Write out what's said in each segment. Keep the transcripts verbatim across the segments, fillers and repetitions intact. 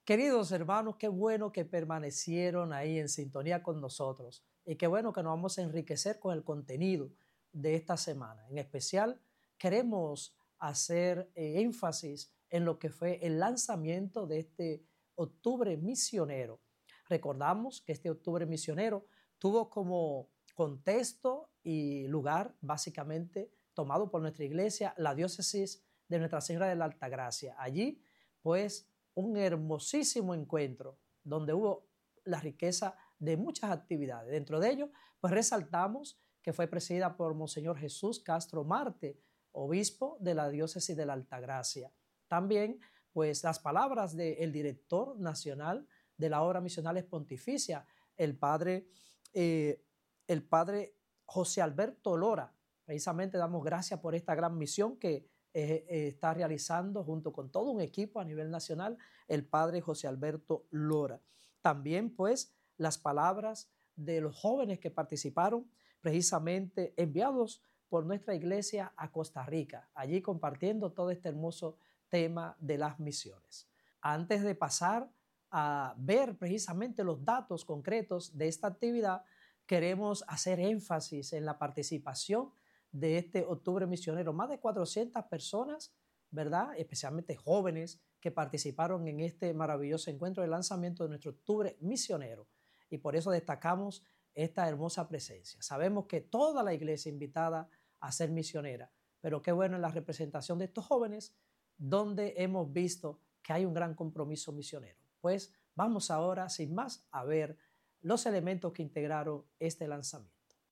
Queridos hermanos, qué bueno que permanecieron ahí en sintonía con nosotros y qué bueno que nos vamos a enriquecer con el contenido de esta semana. En especial, queremos hacer eh, énfasis en lo que fue el lanzamiento de este Octubre Misionero. Recordamos que este Octubre Misionero tuvo como contexto y lugar básicamente tomado por nuestra iglesia, la diócesis de Nuestra Señora de la Altagracia. Allí, pues, un hermosísimo encuentro donde hubo la riqueza de muchas actividades. Dentro de ello, pues resaltamos que fue presidida por Monseñor Jesús Castro Marte, obispo de la diócesis de la Altagracia. También, pues, las palabras del director nacional de la obra misionales pontificia, el padre, eh, el padre José Alberto Lora. Precisamente damos gracias por esta gran misión que Eh, eh, está realizando junto con todo un equipo a nivel nacional el padre José Alberto Lora. También pues las palabras de los jóvenes que participaron precisamente enviados por nuestra iglesia a Costa Rica, allí compartiendo todo este hermoso tema de las misiones. Antes de pasar a ver precisamente los datos concretos de esta actividad, queremos hacer énfasis en la participación de este Octubre Misionero. Más de cuatrocientas personas, ¿verdad? Especialmente jóvenes que participaron en este maravilloso encuentro de lanzamiento de nuestro Octubre Misionero. Y por eso destacamos esta hermosa presencia. Sabemos que toda la iglesia invitada a ser misionera, pero qué bueno en la representación de estos jóvenes, donde hemos visto que hay un gran compromiso misionero. Pues vamos ahora, sin más, a ver los elementos que integraron este lanzamiento.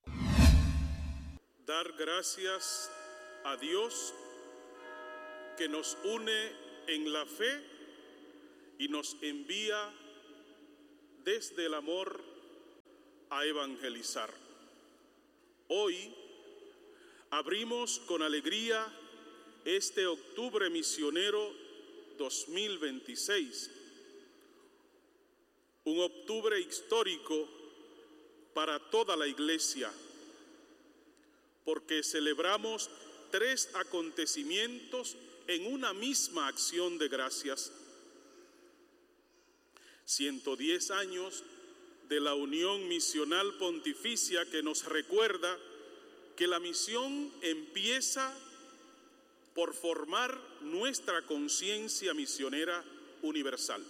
Dar gracias a Dios que nos une en la fe y nos envía desde el amor a evangelizar. Hoy abrimos con alegría este Octubre Misionero dos mil veintiséis, un octubre histórico para toda la Iglesia, porque celebramos tres acontecimientos en una misma acción de gracias. ciento diez años de la Unión Misional Pontificia, que nos recuerda que la misión empieza por formar nuestra conciencia misionera universal.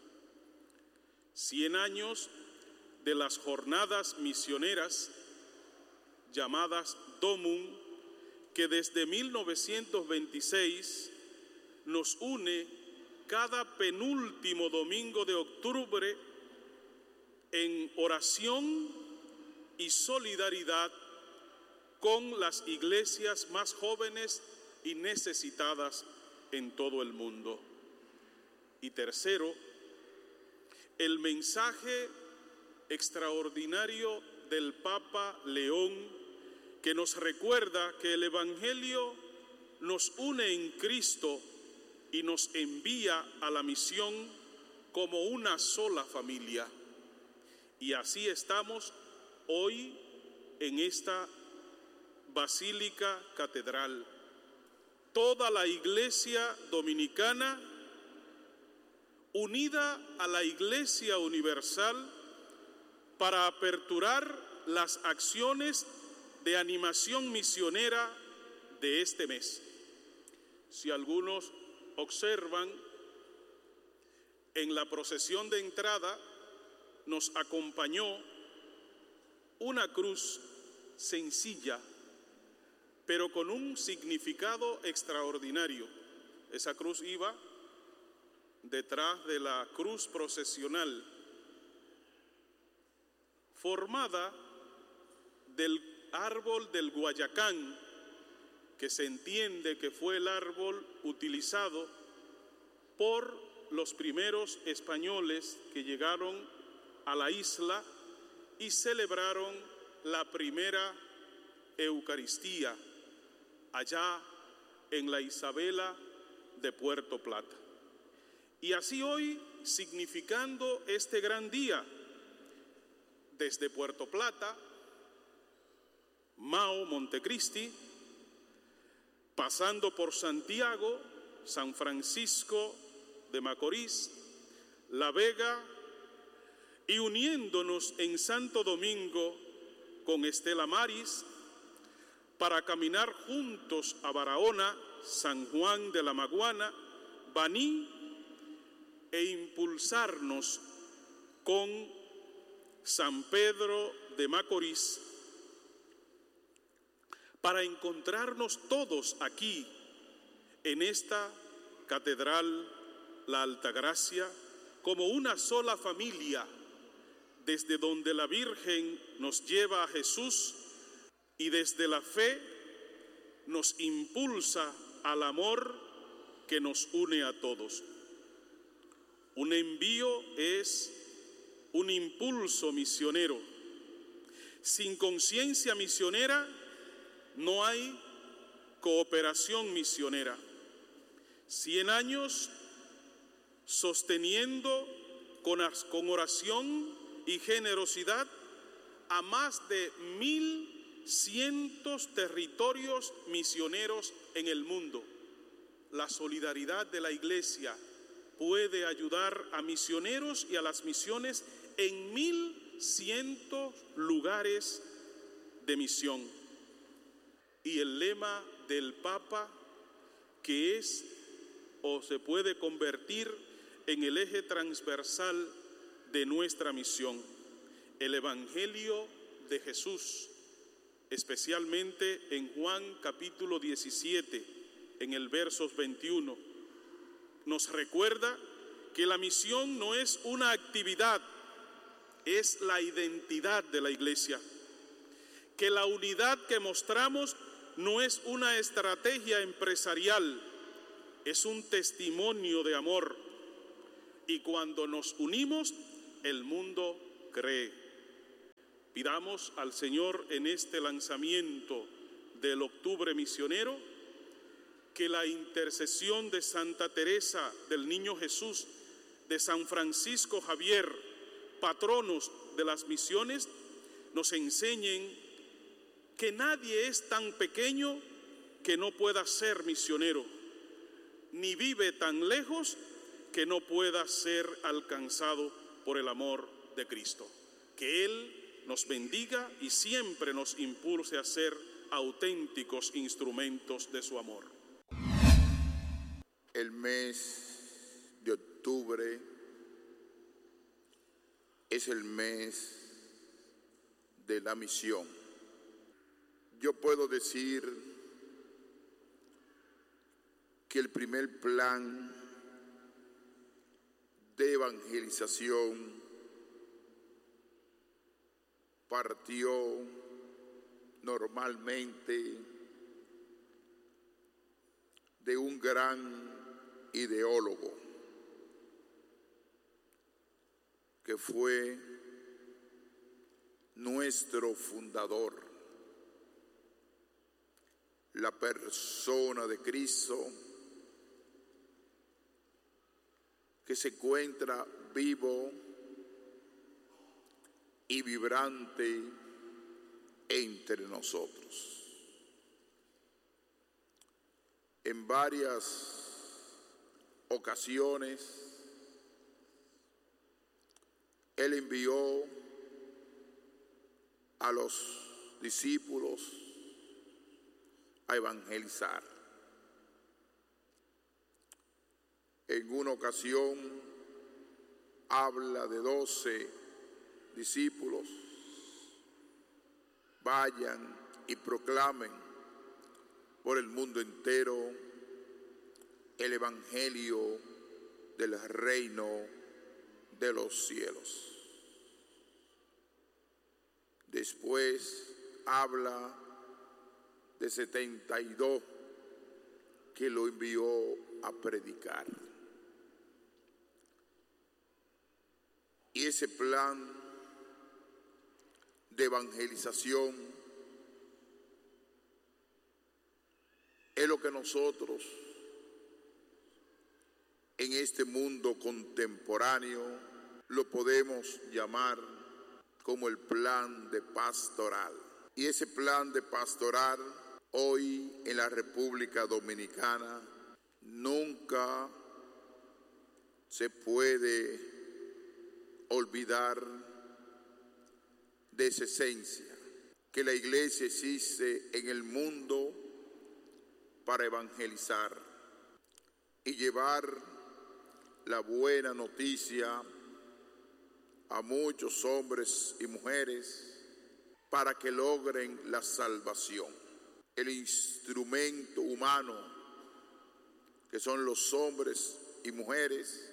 cien años de las jornadas misioneras llamadas Domum, que desde mil novecientos veintiséis nos une cada penúltimo domingo de octubre en oración y solidaridad con las iglesias más jóvenes y necesitadas en todo el mundo. Y tercero, el mensaje extraordinario del Papa León, que nos recuerda que el Evangelio nos une en Cristo y nos envía a la misión como una sola familia. Y así estamos hoy en esta Basílica Catedral. Toda la Iglesia dominicana unida a la Iglesia universal para aperturar las acciones de animación misionera de este mes. Si algunos observan, en la procesión de entrada nos acompañó una cruz sencilla, pero con un significado extraordinario. Esa cruz iba detrás de la cruz procesional, formada del árbol del Guayacán, que se entiende que fue el árbol utilizado por los primeros españoles que llegaron a la isla y celebraron la primera Eucaristía allá en la Isabela de Puerto Plata. Y así hoy, significando este gran día, desde Puerto Plata, Mao, Montecristi, pasando por Santiago, San Francisco de Macorís, La Vega y uniéndonos en Santo Domingo con Estela Maris para caminar juntos a Barahona, San Juan de la Maguana, Baní e impulsarnos con San Pedro de Macorís para encontrarnos todos aquí en esta catedral, la Altagracia, como una sola familia, desde donde la Virgen nos lleva a Jesús y desde la fe nos impulsa al amor que nos une a todos. Un envío es un impulso misionero. Sin conciencia misionera no hay cooperación misionera. Cien años sosteniendo con, con oración y generosidad a más de mil cientos territorios misioneros en el mundo. La solidaridad de la Iglesia puede ayudar a misioneros y a las misiones en mil cientos lugares de misión. Y el lema del Papa, que es o se puede convertir en el eje transversal de nuestra misión, el Evangelio de Jesús, especialmente en Juan capítulo diecisiete, en el versos veintiuno, nos recuerda que la misión no es una actividad, es la identidad de la Iglesia, que la unidad que mostramos no es una estrategia empresarial, es un testimonio de amor, y cuando nos unimos, el mundo cree. Pidamos al Señor en este lanzamiento del Octubre Misionero que la intercesión de Santa Teresa del Niño Jesús, de San Francisco Javier, patronos de las misiones, nos enseñen que nadie es tan pequeño que no pueda ser misionero, ni vive tan lejos que no pueda ser alcanzado por el amor de Cristo. Que Él nos bendiga y siempre nos impulse a ser auténticos instrumentos de su amor. El mes de octubre es el mes de la misión. Yo puedo decir que el primer plan de evangelización partió normalmente de un gran ideólogo que fue nuestro fundador, la persona de Cristo, que se encuentra vivo y vibrante entre nosotros. En varias ocasiones, Él envió a los discípulos a evangelizar. En una ocasión habla de doce discípulos: vayan y proclamen por el mundo entero el evangelio del reino de los cielos. Después habla de setenta y dos que lo envió a predicar. Y ese plan de evangelización es lo que nosotros en este mundo contemporáneo lo podemos llamar como el plan de pastoral. Y ese plan de pastoral hoy en la República Dominicana nunca se puede olvidar de esa esencia, que la iglesia existe en el mundo para evangelizar y llevar la buena noticia a muchos hombres y mujeres para que logren la salvación. El instrumento humano, que son los hombres y mujeres,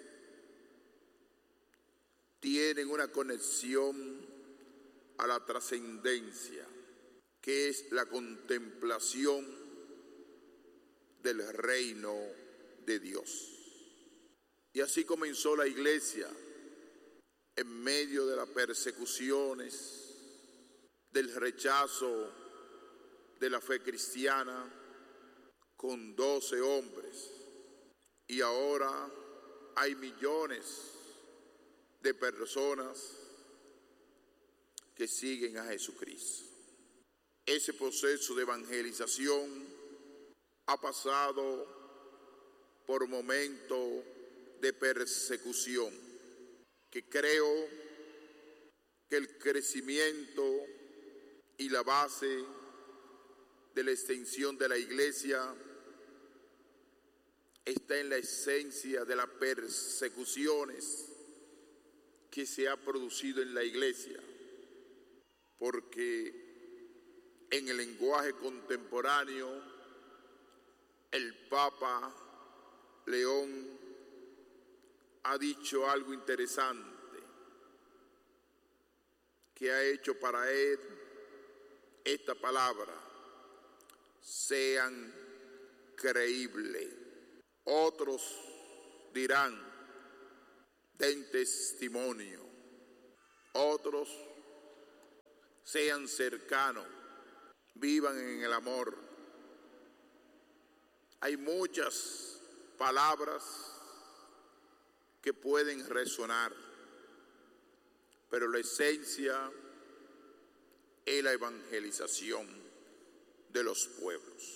tienen una conexión a la trascendencia, que es la contemplación del reino de Dios. Y así comenzó la iglesia, en medio de las persecuciones, del rechazo de la fe cristiana, con doce hombres. Y ahora hay millones de personas que siguen a Jesucristo. Ese proceso de evangelización ha pasado por momentos de persecución, que creo que el crecimiento y la base de la extensión de la iglesia está en la esencia de las persecuciones que se ha producido en la iglesia, porque en el lenguaje contemporáneo el Papa León ha dicho algo interesante, que ha hecho para él esta palabra: sean creíbles. Otros dirán, den testimonio. Otros, sean cercanos, vivan en el amor. Hay muchas palabras que pueden resonar, pero la esencia es la evangelización de los pueblos.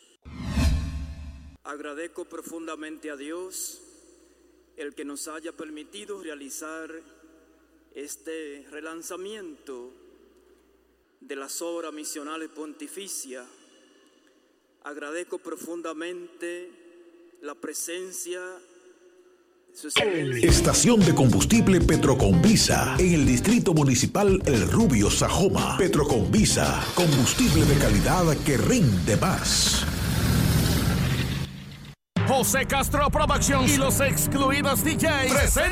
Agradezco profundamente a Dios el que nos haya permitido realizar este relanzamiento de las obras misionales pontificias. Agradezco profundamente la presencia de su excelencia. Estación de combustible Petroconvisa en el Distrito Municipal El Rubio, Sajoma. Petroconvisa, combustible de calidad que rinde más. José Castro Productions y los excluidos D Js presentan